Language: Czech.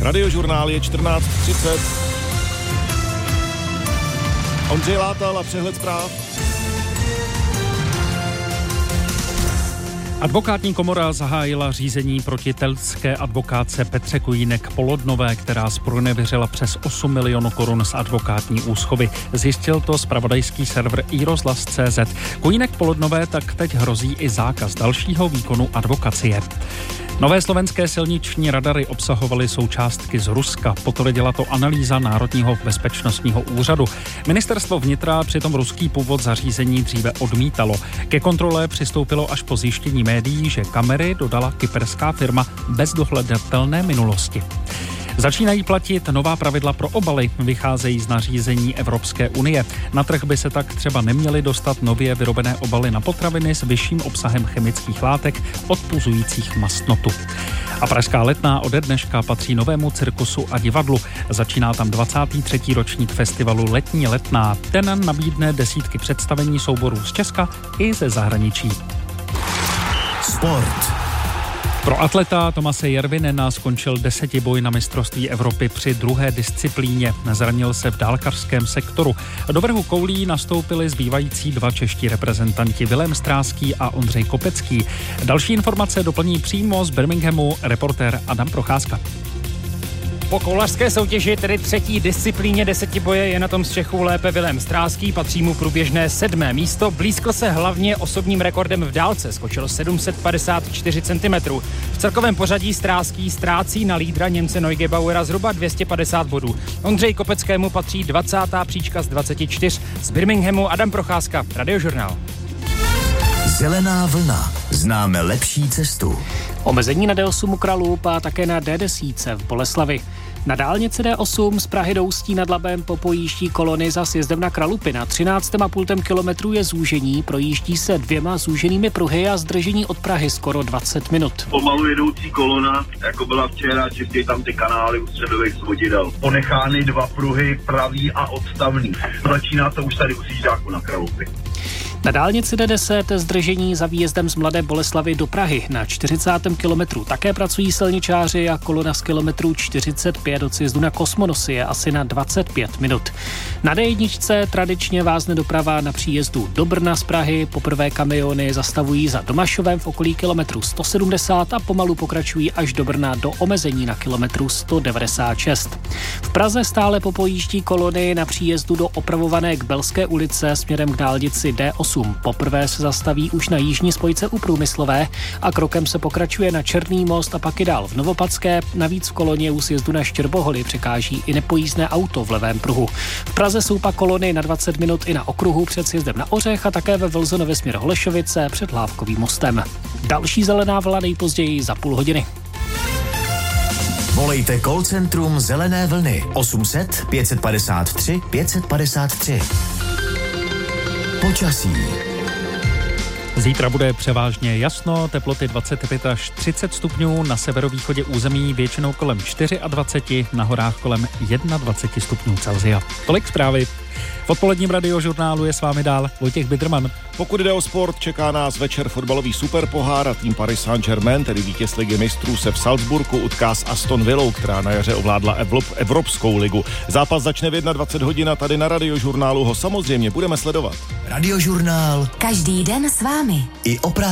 Radiožurnál je 14:30. Ondřej Látal a přehled zpráv. Advokátní komora zahájila řízení proti telské advokátce Petře Kujínek-Polodnové, která zpronevěřila přes 8 milionů korun z advokátní úschovy. Zjistil to zpravodajský server iRozhlas.cz. Kujínek-Polodnové tak teď hrozí i zákaz dalšího výkonu advokacie. Nové slovenské silniční radary obsahovaly součástky z Ruska, potvrdila to analýza Národního bezpečnostního úřadu. Ministerstvo vnitra přitom ruský původ zařízení dříve odmítalo. Ke kontrole přistoupilo až po zjištění médií, že kamery dodala kyperská firma bez dohledatelné minulosti. Začínají platit nová pravidla pro obaly, vycházejí z nařízení Evropské unie. Na trh by se tak třeba neměly dostat nově vyrobené obaly na potraviny s vyšším obsahem chemických látek odpuzujících mastnotu. A pražská Letná ode dneška patří novému cirkusu a divadlu. Začíná tam 23. ročník festivalu Letní Letná. Ten nabídne desítky představení souborů z Česka i ze zahraničí. Sport. Pro atleta Tomase Järvinena skončil desetiboj na mistrovství Evropy při druhé disciplíně. Zranil se v dálkařském sektoru. Do vrhu koulí nastoupili zbývající dva čeští reprezentanti Vilém Stráský a Ondřej Kopecký. Další informace doplní přímo z Birminghamu reportér Adam Procházka. Po koulařské soutěži, tedy třetí disciplíně desetiboje, je na tom z Čechů lépe Vilém Stráský, patří mu průběžné 7. místo, blízkl se hlavně osobním rekordem v dálce, skočil 754 cm. V celkovém pořadí Stráský ztrácí na lídra Němce Neugebauera zhruba 250 bodů. Ondřej Kopeckému patří 20. příčka z 24. Z Birminghamu Adam Procházka, Radiožurnál. Zelená vlna. Známe lepší cestu. Omezení na D8 u Kralůp a také na D10 v Boleslavi. Na dálnici D8 z Prahy do Ústí nad Labem popojíždí kolony za sjezdem na Kralupy. Na 13,5 kilometru je zúžení, projíždí se 2 zúženými pruhy a zdržení od Prahy skoro 20 minut. Pomalu jedoucí kolona, jako byla včera, čistě tam ty kanály u středových svodidel. Ponechány 2 pruhy, pravý a odstavný. Začíná to už tady u Sížáku na Kralupy. Na dálnici D10 zdržení za výjezdem z Mladé Boleslavi do Prahy. Na 40. kilometru také pracují silničáři a kolona z kilometru 45 od sjezdu na Kosmonosy je asi na 25 minut. Na D1 tradičně vázne doprava na příjezdu do Brna z Prahy. Poprvé kamiony zastavují za Domašovem v okolí kilometru 170 a pomalu pokračují až do Brna do omezení na kilometru 196. V Praze stále popojíždí kolony na příjezdu do opravované Kbelské ulice směrem k dálnici D8. Poprvé se zastaví už na jižní spojce u Průmyslové a krokem se pokračuje na Černý most a pak i dál v Novopadské. Navíc v koloně u sjezdu na Štěrboholy překáží i nepojízdné auto v levém pruhu. V Praze jsou pak kolony na 20 minut i na okruhu před sjezdem na Ořech a také ve Vlzonově směr Holešovice před Lávkovým mostem. Další zelená vlna nejpozději za půl hodiny. Volejte call centrum Zelené vlny 800 553 553. Počasí. Zítra bude převážně jasno, teploty 25 až 30 stupňů, na severovýchodě území většinou kolem 24, na horách kolem 21 stupňů Celsia. Tolik zprávy. V odpoledním radiožurnálu je s vámi dál Vojtěch Bidrman. Pokud jde o sport, čeká nás večer fotbalový superpohár a tým Paris Saint-Germain, tedy vítěz ligy mistrů, se v Salzburgu utká s Aston Villou, která na jaře ovládla Evropskou ligu. Zápas začne v 21 hodin a tady na radiožurnálu ho samozřejmě budeme sledovat. Radiožurnál. Každý den s vámi. I o